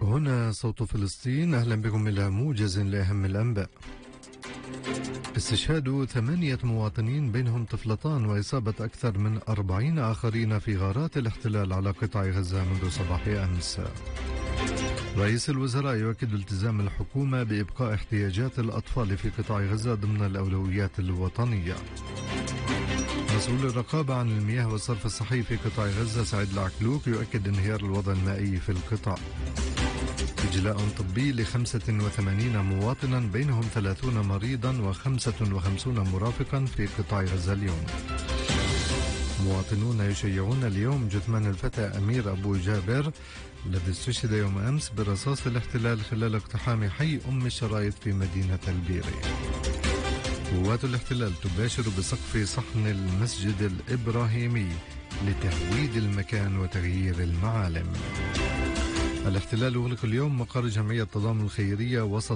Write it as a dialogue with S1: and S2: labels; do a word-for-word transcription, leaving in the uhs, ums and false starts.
S1: هنا صوت فلسطين، أهلا بكم إلى موجز لأهم الأنباء. استشهاد ثمانية مواطنين بينهم طفلتان وإصابة أكثر من أربعين آخرين في غارات الاحتلال على قطاع غزة منذ صباح أمس. رئيس الوزراء يؤكد التزام الحكومة بإبقاء احتياجات الأطفال في قطاع غزة ضمن الأولويات الوطنية. مسؤول الرقابة عن المياه والصرف الصحي في قطاع غزة سعيد العكلوك يؤكد انهيار الوضع المائي في القطاع. إجلاء طبي لخمسة وثمانين مواطنا بينهم ثلاثون مريضا وخمسة وخمسين مرافقا في قطاع غزة اليوم. مواطنون يشيعون اليوم جثمان الفتى أمير أبو جابر الذي استشهد يوم أمس برصاص الاحتلال خلال اقتحام حي أم الشرايط في مدينة البيري. قوات الاحتلال تباشر بسقف صحن المسجد الإبراهيمي لتهويد المكان وتغيير المعالم. الاحتلال يغلق اليوم مقر جمعية تضامن الخيرية وسط